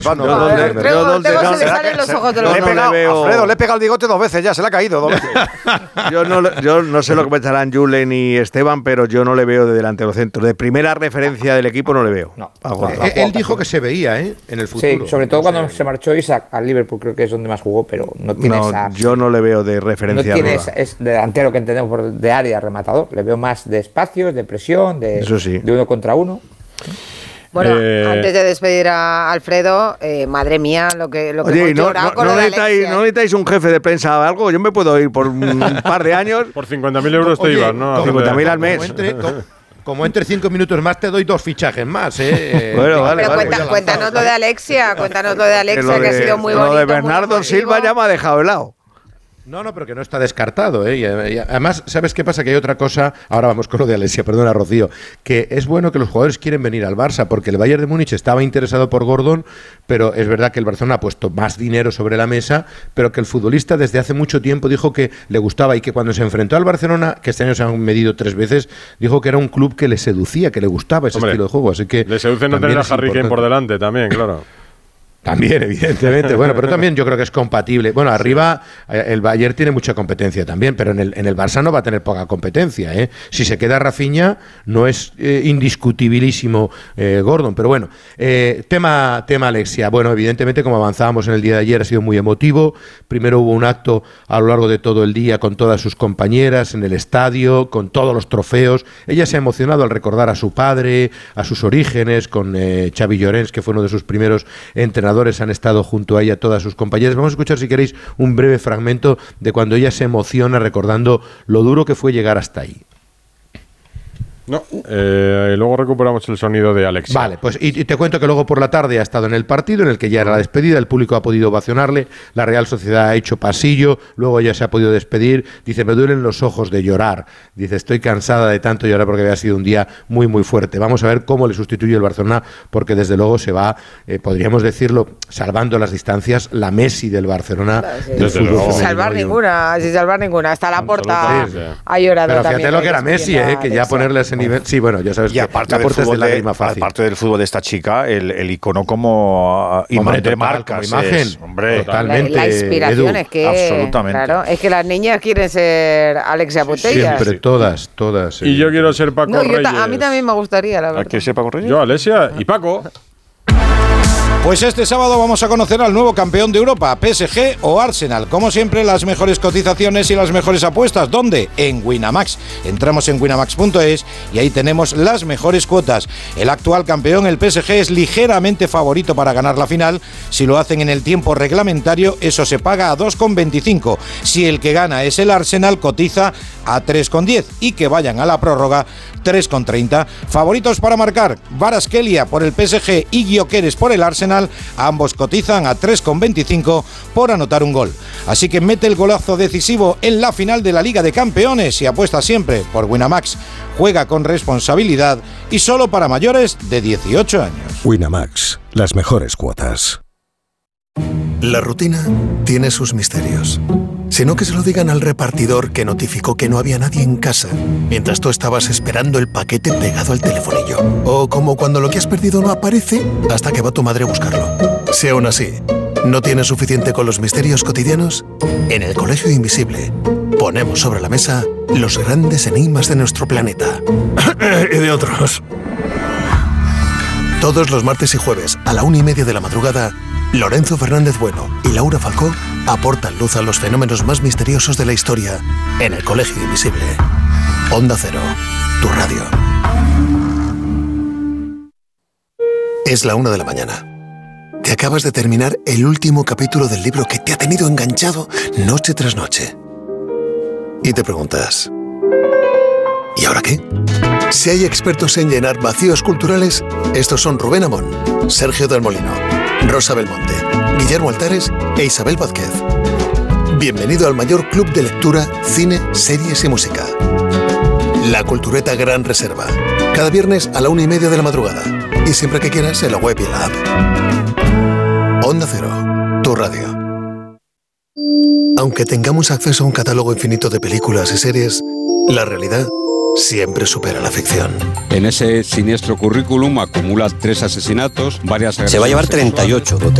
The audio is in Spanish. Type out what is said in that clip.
Alfredo se le salen los ojos de los ojos. Alfredo, le he pegado el bigote 2 veces ya, se le ha caído 2 veces. Yo no sé lo que pensarán Julen y Esteban, pero yo no le veo de delantero centro. De primera referencia del equipo no le veo. No. Él dijo que se veía, en el futuro. Sí, sobre todo cuando se marchó Isaac al Liverpool, creo que es donde más jugó, pero no tiene esa... Yo no le veo de referencia. No tiene es delantero que entendemos de área rematador. Le veo más de espacios, de presión, de 1 contra 1. Bueno, antes de despedir a Alfredo, madre mía, lo que Oye, no necesitáis un jefe de prensa o algo. Yo me puedo ir por un par de años. Por 50.000 euros te ibas, ¿no? 50.000 al mes. Como entre 5 minutos más, te doy 2 fichajes más, Bueno, vale. Cuéntanos lo de Alexia, que ha sido muy bonito. Lo de Bernardo Silva ya me ha dejado helado. No, pero que no está descartado, Y además, ¿sabes qué pasa? Que hay otra cosa, ahora vamos con lo de Alexia, perdona Rocío, que es bueno que los jugadores quieren venir al Barça, porque el Bayern de Múnich estaba interesado por Gordon, pero es verdad que el Barcelona ha puesto más dinero sobre la mesa, pero que el futbolista desde hace mucho tiempo dijo que le gustaba y que cuando se enfrentó al Barcelona, que este año se han medido 3 veces, dijo que era un club que le seducía, que le gustaba ese estilo de juego, así que... Le seduce no tener a Harry Kane por delante también, claro. También, evidentemente. Bueno, pero también yo creo que es compatible. Bueno, arriba el Bayern tiene mucha competencia también, pero en el Barça no va a tener poca competencia, Si se queda Rafinha, no es indiscutibilísimo Gordon. Pero bueno, tema Alexia. Bueno, evidentemente, como avanzábamos en el día de ayer, ha sido muy emotivo. Primero hubo un acto a lo largo de todo el día con todas sus compañeras en el estadio, con todos los trofeos. Ella se ha emocionado al recordar a su padre, a sus orígenes, con Xavi Llorens, que fue uno de sus primeros entrenadores. Han estado junto a ella todas sus compañeras. Vamos a escuchar, si queréis, un breve fragmento de cuando ella se emociona recordando lo duro que fue llegar hasta ahí. No, luego recuperamos el sonido de Alexia. Vale, pues y te cuento que luego por la tarde ha estado en el partido en el que ya era la despedida, el público ha podido ovacionarle, la Real Sociedad ha hecho pasillo, luego ella se ha podido despedir, dice, me duelen los ojos de llorar, dice, estoy cansada de tanto llorar porque había sido un día muy muy fuerte. Vamos a ver cómo le sustituye el Barcelona, porque desde luego se va, podríamos decirlo, salvando las distancias, la Messi del Barcelona. Del fútbol sin salvar ninguna, hasta la Porta ha llorado. Pero fíjate también, lo que era Messi, que ya ponerle ese nivel. Sí, bueno, ya sabes. Y aparte del fútbol de esta chica, el icono como imán de marcas. Como imagen. Hombre, totalmente. La inspiración es que. Absolutamente. Claro, es que las niñas quieren ser Alexia Putellas. Siempre, todas. Y yo quiero ser Paco Reyes. A mí también me gustaría, la verdad. ¿Quieres ser Paco Reyes? Yo, Alexia y Paco. Pues este sábado vamos a conocer al nuevo campeón de Europa, PSG o Arsenal. Como siempre, las mejores cotizaciones y las mejores apuestas. ¿Dónde? En Winamax. Entramos en winamax.es y ahí tenemos las mejores cuotas. El actual campeón, el PSG, es ligeramente favorito para ganar la final. Si lo hacen en el tiempo reglamentario, eso se paga a 2,25. Si el que gana es el Arsenal, cotiza a 3,10. Y que vayan a la prórroga, 3,30. Favoritos para marcar: Kvaratskhelia por el PSG y Gyökeres por el Arsenal. Ambos cotizan a 3,25 por anotar un gol. Así que mete el golazo decisivo en la final de la Liga de Campeones y apuesta siempre por Winamax. Juega con responsabilidad y solo para mayores de 18 años. Winamax, las mejores cuotas. La rutina tiene sus misterios. Sino que se lo digan al repartidor que notificó que no había nadie en casa mientras tú estabas esperando el paquete pegado al telefonillo. O como cuando lo que has perdido no aparece hasta que va tu madre a buscarlo. Si aún así no tienes suficiente con los misterios cotidianos, en el Colegio Invisible ponemos sobre la mesa los grandes enigmas de nuestro planeta. Y de otros. Todos los martes y jueves a la 1:30 de la madrugada, Lorenzo Fernández Bueno y Laura Falcó aportan luz a los fenómenos más misteriosos de la historia en el Colegio Invisible. Onda Cero, tu radio. Es la 1 de la mañana. Te acabas de terminar el último capítulo del libro que te ha tenido enganchado noche tras noche. Y te preguntas, ¿y ahora qué? Si hay expertos en llenar vacíos culturales, estos son Rubén Amón, Sergio del Molino, Rosa Belmonte, Guillermo Altares e Isabel Vázquez. Bienvenido al mayor club de lectura, cine, series y música. La Cultureta Gran Reserva. Cada viernes a la 1:30 de la madrugada. Y siempre que quieras en la web y en la app. Onda Cero, tu radio. Aunque tengamos acceso a un catálogo infinito de películas y series, la realidad siempre supera la ficción. En ese siniestro currículum acumula 3 asesinatos, varias agresiones. Se va a llevar 38.